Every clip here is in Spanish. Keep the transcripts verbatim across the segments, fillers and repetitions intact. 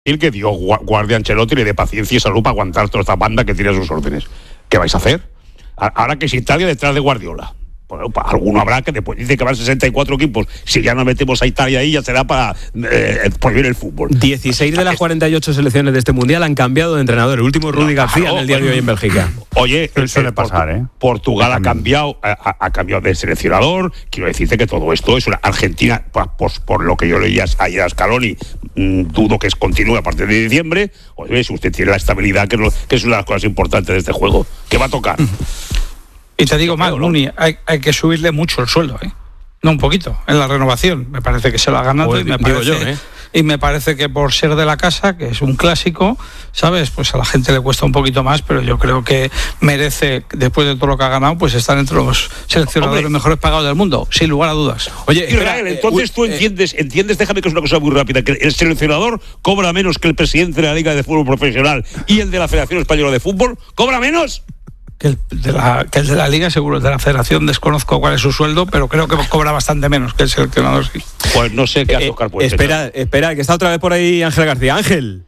el que Dios guarde a Ancelotti y le dé paciencia y salud para aguantar toda esta banda que tiene a sus órdenes. ¿Qué vais a hacer? Ahora que es Italia detrás de Guardiola. Bueno, alguno habrá que después dice que van sesenta y cuatro equipos. Si ya no metemos a Italia ahí, ya será para eh, prohibir el fútbol. dieciséis de las cuarenta y ocho selecciones de este mundial han cambiado de entrenador. El último, Rudi no, García, claro, en el diario hoy en Bélgica. Oye, eso suele pasar, ¿eh? Portugal ha cambiado, ha, ha cambiado de seleccionador. Quiero decirte que todo esto es una Argentina, pues, por lo que yo leía ayer a Scaloni, mmm, dudo que es continúe a partir de diciembre. Oye, si usted tiene la estabilidad, que es, lo, que es una de las cosas importantes de este juego, ¿qué va a tocar? Y te digo más, Muni, hay, hay que subirle mucho el sueldo, ¿eh? No un poquito, en la renovación. Me parece que se lo ha ganado pues, y, me parece, yo, ¿eh? y me parece que por ser de la casa, que es un clásico, ¿sabes? Pues a la gente le cuesta un poquito más, pero yo creo que merece, después de todo lo que ha ganado, pues estar entre los seleccionadores Hombre. mejores pagados del mundo, sin lugar a dudas. Oye, Israel, entonces eh, tú entiendes, eh, entiendes, déjame que es una cosa muy rápida, que el seleccionador cobra menos que el presidente de la Liga de Fútbol Profesional y el de la Federación Española de Fútbol, ¿cobra menos? Que el, de la, que el de la Liga, seguro, el de la Federación, desconozco cuál es su sueldo, pero creo que cobra bastante menos que el seleccionador, sí. Pues no sé qué eh, Oscar puede Espera, ser. espera, que está otra vez por ahí Ángel García. Ángel.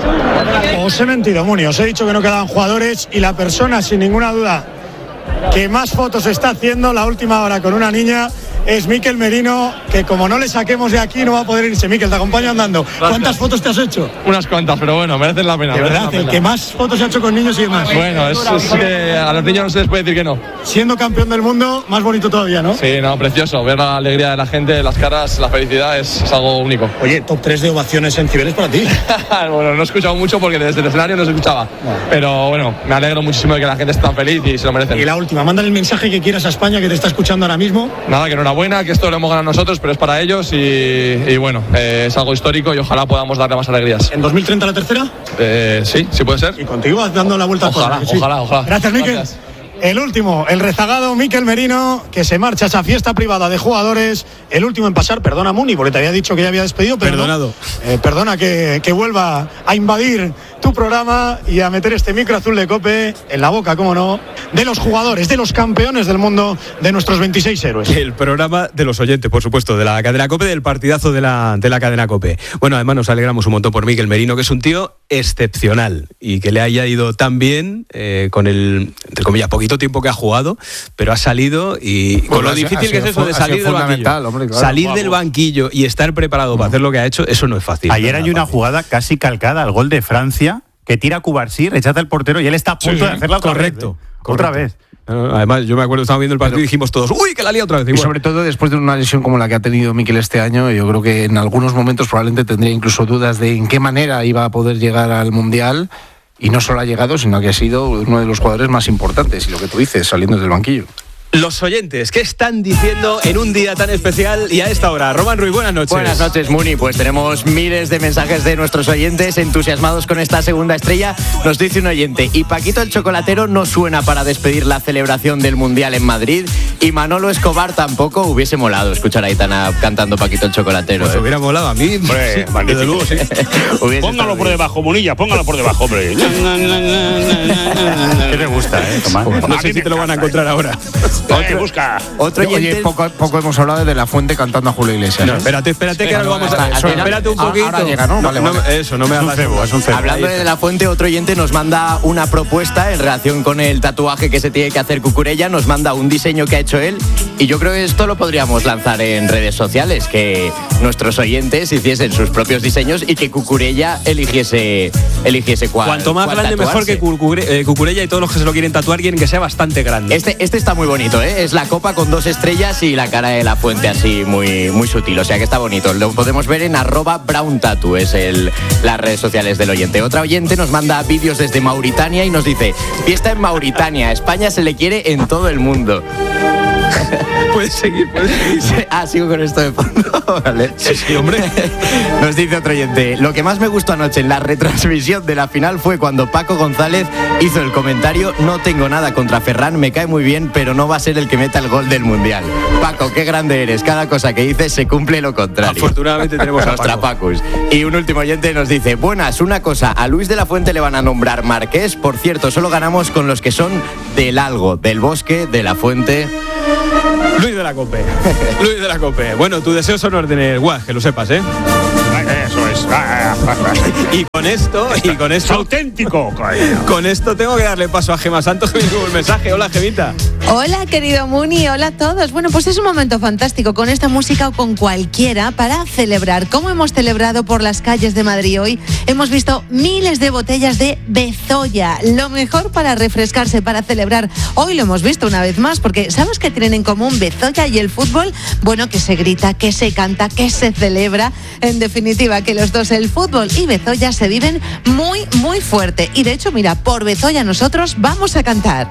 Os he mentido, Muni, os he dicho que no quedaban jugadores y la persona, sin ninguna duda, que más fotos está haciendo la última hora con una niña es Mikel Merino, que como no le saquemos de aquí no va a poder irse. Mikel, te acompaño andando. Gracias. ¿Cuántas fotos te has hecho? Unas cuantas, pero bueno, merecen la pena. De verdad, el que más fotos se ha hecho con niños y demás. Bueno, es, es que a los niños no se les puede decir que no. Siendo campeón del mundo, más bonito todavía, ¿no? Sí, no, precioso. Ver la alegría de la gente, las caras, la felicidad es, es algo único. Oye, top tres de ovaciones en Cibeles para ti. Bueno, no he escuchado mucho porque desde el escenario no se escuchaba. No. Pero bueno, me alegro muchísimo de que la gente esté tan feliz y se lo merecen. Y la última, mándale el mensaje que quieras a España, que te está escuchando ahora mismo. Nada, que enhorabuena, que esto lo hemos ganado nosotros, pero es para ellos y, y bueno, eh, es algo histórico y ojalá podamos darle más alegrías. ¿En dos mil treinta la tercera? Eh, sí, sí puede ser. Y contigo dando la vuelta ojalá, a sí. Ojalá, ojalá. Gracias, Mikel. Gracias. El último, el rezagado Mikel Merino, que se marcha a esa fiesta privada de jugadores. El último en pasar, perdona Muni, porque te había dicho que ya había despedido, pero Perdonado. No. Eh, perdona que, que vuelva a invadir tu programa y a meter este micro azul de COPE en la boca, cómo no, de los jugadores, de los campeones del mundo, de nuestros veintiséis héroes. El programa de los oyentes, por supuesto, de la cadena COPE, del partidazo de la, de la cadena COPE. Bueno, además nos alegramos un montón por Mikel Merino, que es un tío excepcional y que le haya ido tan bien eh, con el, entre comillas, poquito tiempo que ha jugado, pero ha salido y bueno, con lo difícil que es eso de salir del banquillo. Hombre, claro. Salir Vamos. del banquillo y estar preparado para hacer lo que ha hecho, eso no es fácil. Ayer hay una fácil. jugada casi calcada al gol de Francia, que tira a Cubarsí, rechaza el portero y él está a punto sí, de hacerla otra correcto, vez. ¿eh? Correcto. Otra vez. Además, yo me acuerdo, estábamos viendo el partido Pero, y dijimos todos, ¡uy, que la lía otra vez! Y, y bueno. sobre todo después de una lesión como la que ha tenido Mikel este año, yo creo que en algunos momentos probablemente tendría incluso dudas de en qué manera iba a poder llegar al Mundial. Y no solo ha llegado, sino que ha sido uno de los jugadores más importantes. Y lo que tú dices, saliendo del banquillo. Los oyentes, ¿qué están diciendo en un día tan especial y a esta hora? Román Ruiz, buenas noches. Buenas noches, Muni. Pues tenemos miles de mensajes de nuestros oyentes entusiasmados con esta segunda estrella. Nos dice un oyente, y Paquito el Chocolatero no suena para despedir la celebración del Mundial en Madrid, y Manolo Escobar tampoco. Hubiese molado escuchar a Aitana cantando Paquito el Chocolatero. Pues ¿eh? hubiera molado a mí. Hombre, sí, desde luego, sí. Póngalo por debajo, Munilla, póngalo por debajo, hombre. ¿Qué te gusta, eh, Tomás? No sé si te lo van a encontrar ahora. Otro, busca. Otro Oye, poco, poco hemos hablado de La Fuente cantando a Julio Iglesias. No, espérate, espérate, que ahora lo vamos a hacer. Espérate un poquito. Ahora llega, ¿no? Vale, no, vale. Eso, no me hagas. Es un cebo. Hablando de La Fuente, otro oyente nos manda una propuesta en relación con el tatuaje que se tiene que hacer Cucurella. Nos manda un diseño que ha hecho él. Y yo creo que esto lo podríamos lanzar en redes sociales, que nuestros oyentes hiciesen sus propios diseños y que Cucurella eligiese, eligiese cuál. Cuanto más cuál grande, tatuarse. mejor, que Cucure, eh, Cucurella y todos los que se lo quieren tatuar quieren que sea bastante grande. Este, este está muy bonito, ¿eh? Es la copa con dos estrellas y la cara de La Fuente así muy, muy sutil, o sea que está bonito. Lo podemos ver en arroba brown tattoo, es el, las redes sociales del oyente. Otra oyente nos manda vídeos desde Mauritania y nos dice, fiesta en Mauritania, España se le quiere en todo el mundo. Puedes seguir, puedes seguir. Ah, sigo con esto de fondo. Vale. Sí, sí, hombre. Nos dice otro oyente, lo que más me gustó anoche en la retransmisión de la final fue cuando Paco González hizo el comentario, no tengo nada contra Ferran, me cae muy bien, pero no va a ser el que meta el gol del Mundial. Paco, qué grande eres, cada cosa que dices se cumple lo contrario. Afortunadamente tenemos a nuestra Paco. Pacus. Y un último oyente nos dice, buenas, una cosa, a Luis de la Fuente le van a nombrar Marqués, por cierto, solo ganamos con los que son del Algo, del Bosque, de la Fuente. Luis de la Cope. Luis de la Cope. Bueno, tu deseo son órdenes, guau, que lo sepas, ¿eh? Eso es. Y con esto, y con esto... ¡Es auténtico! Con esto tengo que darle paso a Gemma Santos, que me llegó un mensaje. Hola, Gemita. Hola, querido Muni, hola a todos. Bueno, pues es un momento fantástico con esta música o con cualquiera para celebrar. Como hemos celebrado por las calles de Madrid hoy, hemos visto miles de botellas de Bezoya. Lo mejor para refrescarse, para celebrar. Hoy lo hemos visto una vez más, porque ¿sabes qué tienen en común Bezoya y el fútbol? Bueno, que se grita, que se canta, que se celebra. En definitiva, que los dos, el fútbol y Bezoya, se viven muy, muy fuerte. Y de hecho, mira, por Bezoya nosotros vamos a cantar.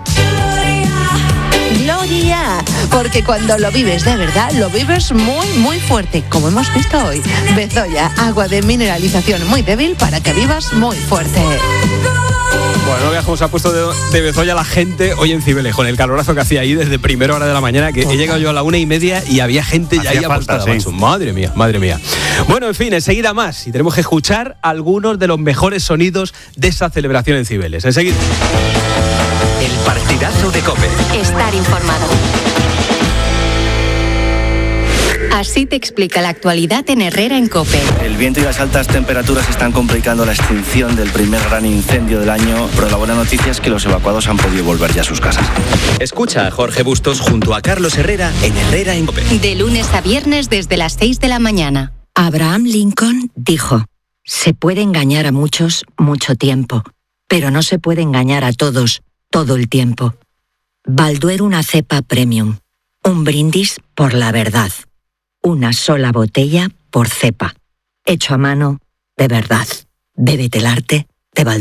Gloria, porque cuando lo vives de verdad, lo vives muy, muy fuerte, como hemos visto hoy. Bezoya, agua de mineralización muy débil para que vivas muy fuerte. Bueno, no veas cómo se ha puesto de, de Bezoya la gente hoy en Cibeles, con el calorazo que hacía ahí desde primera hora de la mañana, que he llegado yo a la una y media y había gente ya ahí apostada. Sí. Madre mía, madre mía. Bueno, en fin, enseguida más, y tenemos que escuchar algunos de los mejores sonidos de esa celebración en Cibeles. Enseguida. El partidazo de COPE. Estar informado. Así te explica la actualidad en Herrera en COPE. El viento y las altas temperaturas están complicando la extinción del primer gran incendio del año, pero la buena noticia es que los evacuados han podido volver ya a sus casas. Escucha a Jorge Bustos junto a Carlos Herrera en Herrera en COPE. De lunes a viernes desde las seis de la mañana. Abraham Lincoln dijo: se puede engañar a muchos mucho tiempo, pero no se puede engañar a todos todo el tiempo. Balduero, una cepa premium. Un brindis por la verdad. Una sola botella por cepa. Hecho a mano, de verdad. Bébete el arte de Balduero.